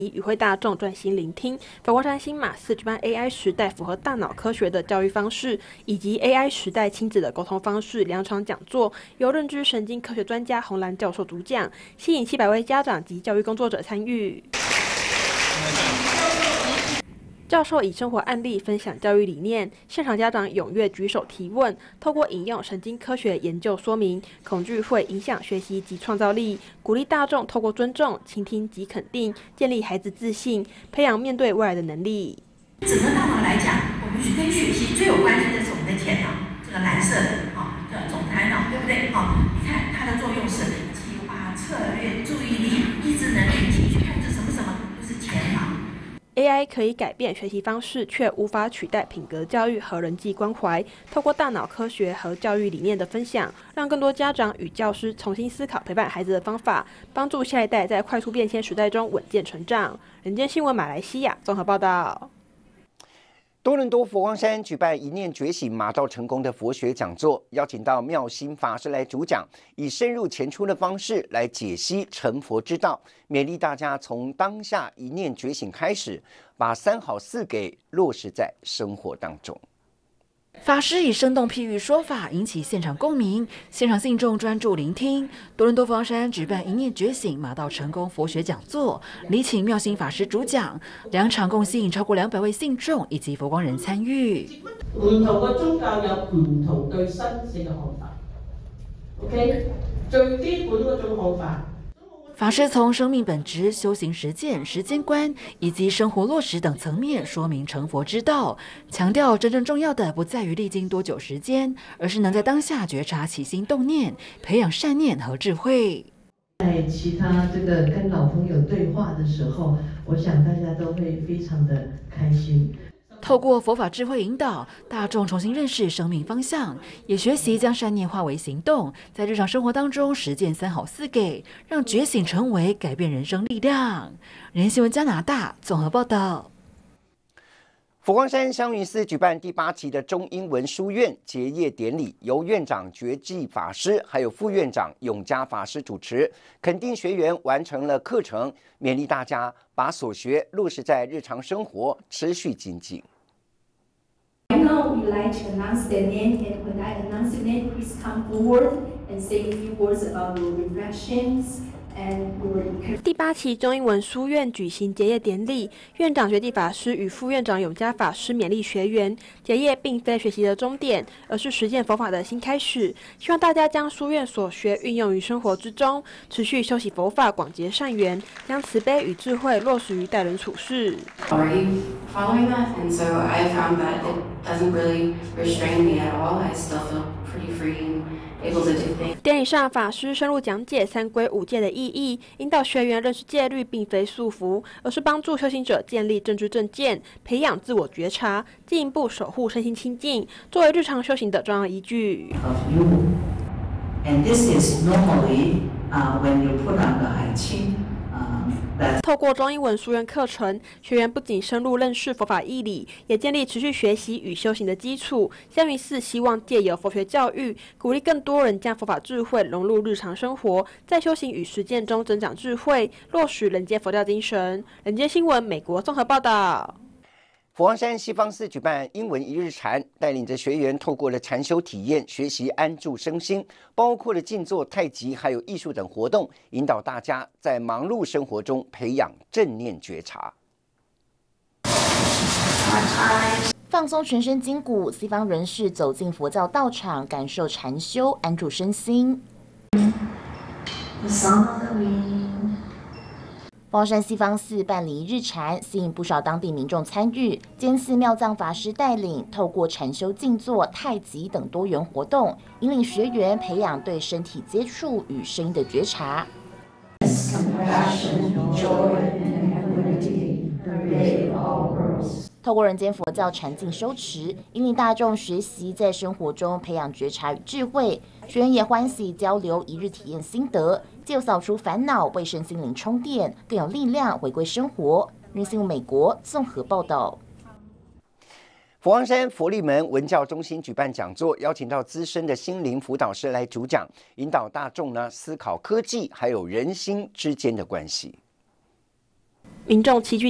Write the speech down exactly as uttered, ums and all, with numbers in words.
与会大众专心聆听。佛光山新马寺举办 A I 时代符合大脑科学的教育方式，以及 A I 时代亲子的沟通方式两场讲座，由认知神经科学专家洪兰教授主讲，吸引七百位家长及教育工作者参与。教授以生活案例分享教育理念，现场家长踊跃举手提问，透过引用神经科学研究说明，恐惧会影响学习及创造力，鼓励大众透过尊重、倾听及肯定，建立孩子自信，培养面对未来的能力。 整个大脑来讲，我们跟学习最有关系的是我们的前脑，这个蓝色的，哈、哦，叫总台脑，对不对？哈、哦，你看它的作用是计划、策略、注意力、意志能力、情绪控制，什么什么，就是前脑。 A I 可以改变学习方式，却无法取代品格教育和人际关怀。透过大脑科学和教育理念的分享，让更多家长与教师重新思考陪伴孩子的方法，帮助下一代在快速变迁时代中稳健成长。人间新闻马来西亚综合报道。 多伦多佛光山举办一念觉醒马到成功的佛学讲座，邀请到妙心法师来主讲，以深入浅出的方式来解析成佛之道，勉励大家从当下一念觉醒开始，把三好四给落实在生活当中。 法师以生动譬喻说法引起现场共鸣，现场信众专注聆听。多伦多佛光山举办一念觉醒马到成功佛学讲座，礼请妙心法师主讲，两場共吸引超過兩百位信眾以及佛光人參與。 唔同嘅宗教有唔同對生死嘅看法 ，OK， 最基本嗰種看法。 法師從生命本質、修行實踐、時間觀以及生活落實等層面說明成佛之道，強調真正重要的不在於歷經多久時間，而是能在當下覺察起心動念，培養善念和智慧。 在其他這個跟老朋友對話的時候，我想大家都會非常的開心。 透過佛法智慧引導，大眾重新認識生命方向，也學習將善念化為行動，在日常生活當中實踐三好四給，讓覺醒成為改變人生力量。人新聞加拿大綜合報道。 佛光山香雲寺舉辦第八期的中英文書院結業典禮，由院長覺濟法師還有副院長永嘉法師主持，肯定學員完成了課程，勉勵大家把所學落實在日常生活，持續精進。 Right now, we like to announce their name, and when I announce your name, please come forward and say a few words about your reflections. 第八期中英文书院举行结业典礼，院长觉济法师与副院长永嘉法师勉励学员，结业并非学习的终点，而是实践佛法的新开始。希望大家将书院所学运用于生活之中，持续修习佛法，广结善缘，将慈悲与智慧落实于待人处事。 Already following that, and so I found that it doesn't really restrain me at all. I still feel pretty free. 典礼上，法师深入讲解三皈五戒的意义，引导学员认识戒律并非束缚，而是帮助修行者建立正知正见，培养自我觉察，进一步守护身心清净，作为日常修行的重要依据。 And this is normally uh, when you put on the 海青。 透过中英文书院课程，学员不仅深入认识佛法义理，也建立持续学习与修行的基础。香云寺希望借由佛学教育，鼓励更多人将佛法智慧融入日常生活，在修行与实践中增长智慧，落实人间佛教精神。人间新闻美国综合报道。 佛光山西方寺举办英文一日禅，带领着学员透过了禅修体验，学习安住身心，包括了静坐、太极，还有艺术等活动，引导大家在忙碌生活中培养正念觉察。 放松全身筋骨，西方人士走进佛教道场，感受禅修，安住身心。佛光山西方寺办理日禅，吸引不少当地民众参与。兼寺妙藏法师带领，透过禅修、静坐、太极等多元活动，引领学员培养对身体接触与声音的觉察。透过人间佛教禅静修持，引领大众学习在生活中培养觉察与智慧。学员也欢喜交流一日体验心得，借由扫除烦恼，为身心灵充电，更有力量回归生活。人新闻美国综合报道。 佛光山佛利门文教中心举办讲座，邀请到资深的心灵辅导师来主讲，引导大众呢思考科技还有人心之间的关系。 民众齐聚